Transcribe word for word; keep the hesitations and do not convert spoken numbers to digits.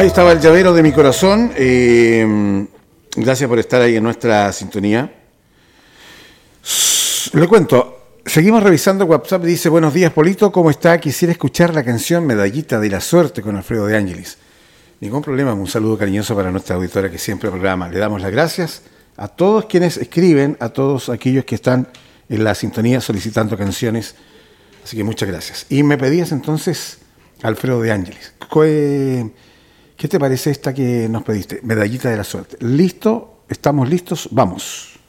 Ahí estaba el llavero de mi corazón. Eh, gracias por estar ahí en nuestra sintonía. Le cuento, seguimos revisando WhatsApp. Dice: buenos días, Polito, ¿cómo está? Quisiera escuchar la canción Medallita de la Suerte con Alfredo de Ángelis. Ningún problema, un saludo cariñoso para nuestra auditora que siempre programa. Le damos las gracias a todos quienes escriben, a todos aquellos que están en la sintonía solicitando canciones. Así que muchas gracias. Y me pedías entonces Alfredo de Ángelis. ¿Qué te parece esta que nos pediste? Medallita de la Suerte. ¿Listo? ¿Estamos listos? Vamos.